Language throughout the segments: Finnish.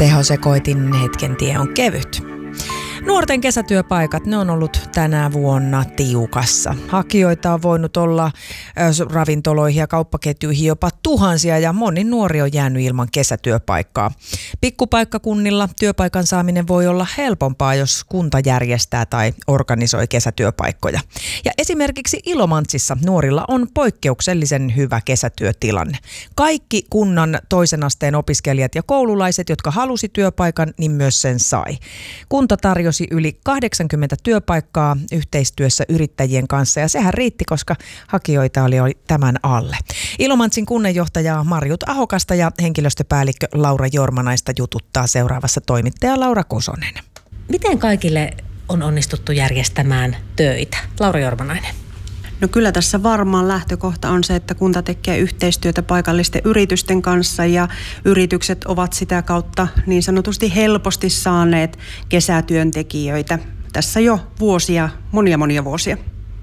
Tehosekoitin hetken tie on kevyt. Nuorten kesätyöpaikat, ne on ollut tänä vuonna tiukassa. Hakijoita on voinut olla ravintoloihin ja kauppaketjuihin jopa tuhansia ja moni nuori on jäänyt ilman kesätyöpaikkaa. Pikkupaikkakunnilla työpaikan saaminen voi olla helpompaa, jos kunta järjestää tai organisoi kesätyöpaikkoja. Ja esimerkiksi Ilomantsissa nuorilla on poikkeuksellisen hyvä kesätyötilanne. Kaikki kunnan toisen asteen opiskelijat ja koululaiset, jotka halusi työpaikan, niin myös sen sai. Kunta tarjosi yli 80 työpaikkaa yhteistyössä yrittäjien kanssa ja sehän riitti, koska hakijoita oli tämän alle. Ilomantsin kunnanjohtaja Marjut Ahokasta ja henkilöstöpäällikkö Laura Jormanaista jututtaa seuraavassa toimittaja Laura Kosonen. Miten kaikille on onnistuttu järjestämään töitä? Laura Jormanainen. No kyllä tässä varmaan lähtökohta on se, että kunta tekee yhteistyötä paikallisten yritysten kanssa ja yritykset ovat sitä kautta niin sanotusti helposti saaneet kesätyöntekijöitä. Tässä jo vuosia, monia vuosia.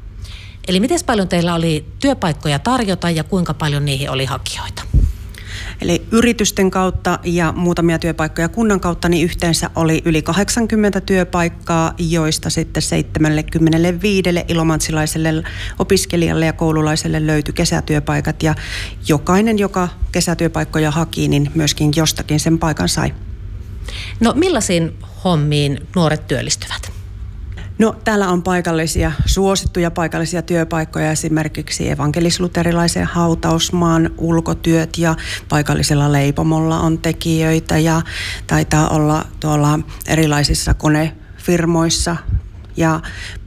Eli miten paljon teillä oli työpaikkoja tarjota ja kuinka paljon niihin oli hakijoita? Eli yritysten kautta ja muutamia työpaikkoja kunnan kautta niin yhteensä oli yli 80 työpaikkaa, joista sitten 75 ilomantsilaiselle opiskelijalle ja koululaiselle löytyi kesätyöpaikat. Ja jokainen, joka kesätyöpaikkoja haki, niin myöskin jostakin sen paikan sai. No millaisiin hommiin nuoret työllistyvät? No täällä on suosittuja paikallisia työpaikkoja, esimerkiksi evankelis-luterilaisen hautausmaan ulkotyöt ja paikallisella leipomolla on tekijöitä ja taitaa olla tuolla erilaisissa konefirmoissa ja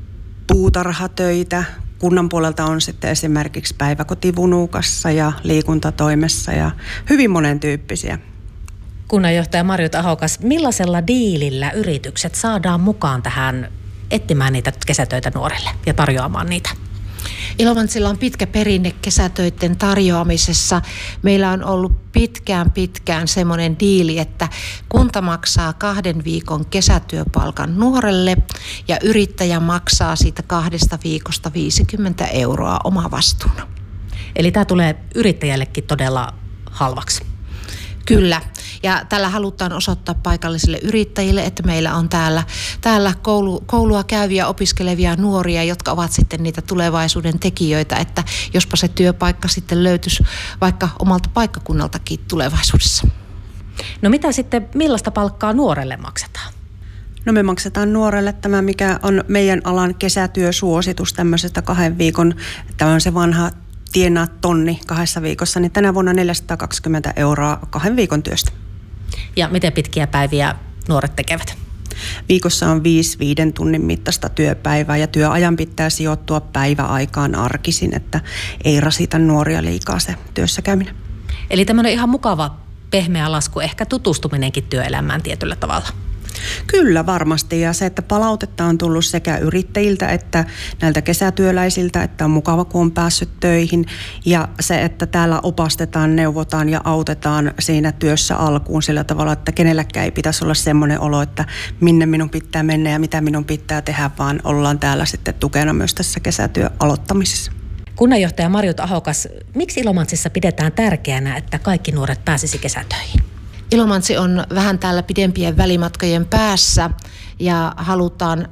puutarhatöitä. Kunnan puolelta on sitten esimerkiksi päiväkotivunuukassa ja liikuntatoimessa ja hyvin monen tyyppisiä. Kunnanjohtaja Marjut Ahokas, millaisella diilillä yritykset saadaan mukaan tähän etsimään niitä kesätöitä nuorille ja tarjoamaan niitä? Ilomantsilla on pitkä perinne kesätöiden tarjoamisessa. Meillä on ollut pitkään semmoinen diili, että kunta maksaa 2 viikon kesätyöpalkan nuorelle ja yrittäjä maksaa siitä 2 viikosta 50 € omavastuuna. Eli tämä tulee yrittäjällekin todella halvaksi. Kyllä, ja tällä halutaan osoittaa paikallisille yrittäjille, että meillä on täällä koulua käyviä, opiskelevia nuoria, jotka ovat sitten niitä tulevaisuuden tekijöitä, että jospa se työpaikka sitten löytyisi vaikka omalta paikkakunnaltakin tulevaisuudessa. No mitä sitten, millaista palkkaa nuorelle maksetaan? No me maksetaan nuorelle tämä, mikä on meidän alan kesätyösuositus tämmöisestä 2 viikon, tämä on se vanha tienaa 1 000 2 viikossa, niin tänä vuonna 420 € 2 viikon työstä. Ja miten pitkiä päiviä nuoret tekevät? Viikossa on 5 tunnin mittaista työpäivää ja työajan pitää sijoittua päiväaikaan arkisin, että ei rasita nuoria liikaa se työssä käyminen. Eli tämmöinen ihan mukava pehmeä lasku, ehkä tutustuminenkin työelämään tietyllä tavalla. Kyllä varmasti, ja se, että palautetta on tullut sekä yrittäjiltä että näiltä kesätyöläisiltä, että on mukava, kun on päässyt töihin, ja se, että täällä opastetaan, neuvotaan ja autetaan siinä työssä alkuun sillä tavalla, että kenelläkään ei pitäisi olla semmoinen olo, että minne minun pitää mennä ja mitä minun pitää tehdä, vaan ollaan täällä sitten tukena myös tässä kesätyön aloittamisessa. Kunnanjohtaja Marjut Ahokas, miksi Ilomantsissa pidetään tärkeänä, että kaikki nuoret pääsisi kesätöihin? Ilomantsi on vähän täällä pidempien välimatkojen päässä ja halutaan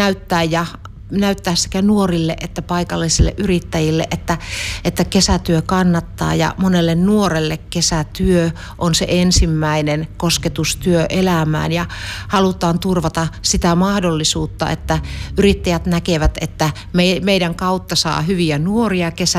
näyttää sekä nuorille että paikallisille yrittäjille, että kesätyö kannattaa ja monelle nuorelle kesätyö on se ensimmäinen kosketus työelämään ja halutaan turvata sitä mahdollisuutta, että yrittäjät näkevät, että meidän kautta saa hyviä nuoria